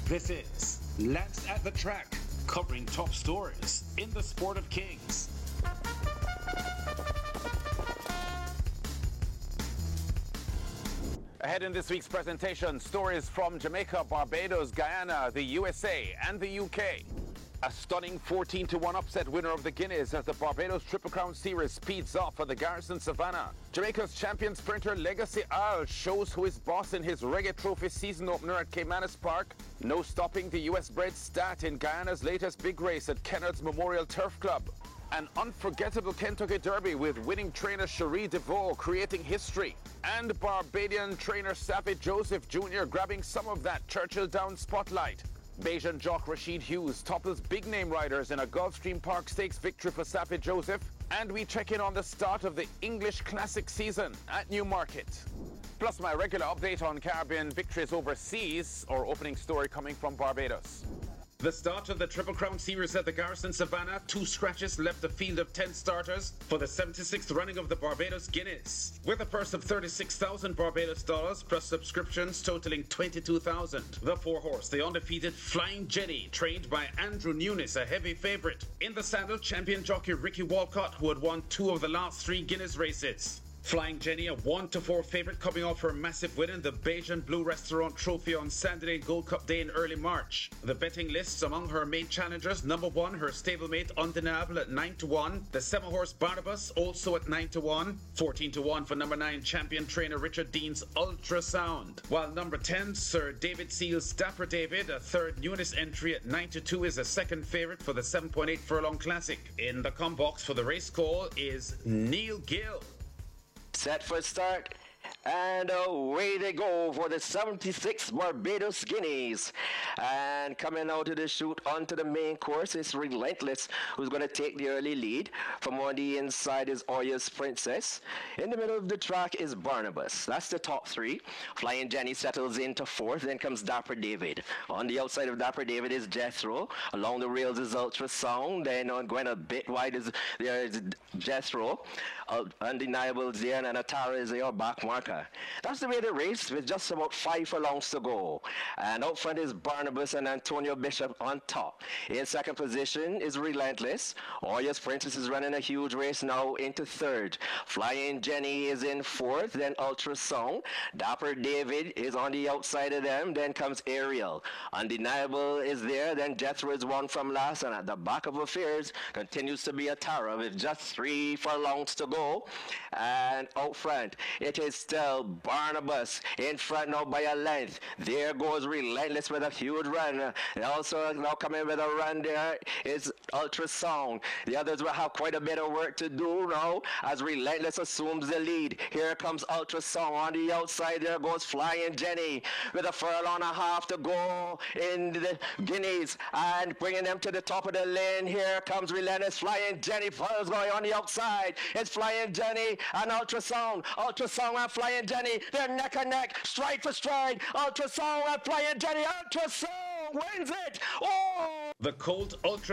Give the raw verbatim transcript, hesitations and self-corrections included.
This is Lance at the Track, covering top stories in the sport of kings. Ahead in this week's presentation, stories from Jamaica, Barbados, Guyana, the U S A, and the U K. A stunning fourteen to one upset winner of the Guineas as the Barbados Triple Crown Series speeds off for the Garrison Savannah. Jamaica's champion sprinter Legacy Al shows who is boss in his Reggae Trophy season opener at Caymanas Park. No stopping the U S-bred Stat in Guyana's latest big race at Kennard's Memorial Turf Club. An unforgettable Kentucky Derby with winning trainer Cherie DeVoe creating history. And Barbadian trainer Savage Joseph Junior grabbing some of that Churchill Downs spotlight. Bajan jock Rashid Hughes topples big-name riders in a Gulfstream Park Stakes victory for Savage Joseph. And we check in on the start of the English Classic season at Newmarket. Plus my regular update on Caribbean victories overseas, or opening story coming from Barbados. The start of the Triple Crown Series at the Garrison Savannah, two scratches left a field of ten starters for the seventy-sixth running of the Barbados Guineas. With a purse of thirty-six thousand Barbados dollars plus subscriptions totaling twenty-two thousand. The four-horse, the undefeated Flying Jenny, trained by Andrew Nunes, a heavy favourite. In the saddle, champion jockey Ricky Walcott, who had won two of the last three Guineas races. Flying Jenny, a one to four favourite coming off her massive win in the Bajan Blue Restaurant Trophy on Sandy Gold Cup Day in early March. The betting lists among her main challengers: number one, her stablemate Undeniable at nine to one, the seven-horse Barnabas also at nine to one, fourteen to one for number nine, champion trainer Richard Dean's Ultrasound. While number ten, Sir David Seal's Dapper David, a third Nunes entry at nine to two, is a second favourite for the seven point eight Furlong Classic. In the com box for the race call is Neil Gill. Set for start, and away they go for the seventy-six Barbados Guineas. And coming out of the chute onto the main course is Relentless, who's going to take the early lead. From on the inside is Oya's Princess. In the middle of the track is Barnabas. That's the top three. Flying Jenny settles into fourth. Then comes Dapper David. On the outside of Dapper David is Jethro. Along the rails is Ultrasound. Then on going a bit wide is there is Jethro. Uh, Undeniable is there, and Atara is your back marker. That's the way the race with just about five furlongs to go. And out front is Barnabas and Antonio Bishop on top. In second position is Relentless. Oya's Princess is running a huge race now into third. Flying Jenny is in fourth. Then Ultrasound. Dapper David is on the outside of them. Then comes Ariel. Undeniable is there. Then Jethro is one from last. And at the back of affairs continues to be Atara with just three furlongs to go. And out front it is still Barnabas in front now by a length. There goes Relentless with a huge run. And also now coming with a run there is Ultrasound. The others will have quite a bit of work to do now as Relentless assumes the lead. Here comes Ultrasound on the outside. There goes Flying Jenny with a furlong and a half to go in the Guineas and bringing them to the top of the lane. Here comes Relentless. Flying Jenny falls going on the outside. It's Flying Jenny and Ultrasound. Ultrasound and Flying Jenny. They're neck and neck, stride for stride. Ultrasound and Flying Jenny. Ultrasound wins it. Oh! The Colt Ultra